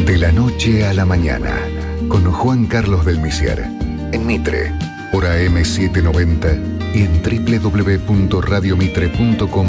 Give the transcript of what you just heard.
De la noche a la mañana, con Juan Carlos del Misier, en Mitre, hora M790 y en www.radiomitre.com.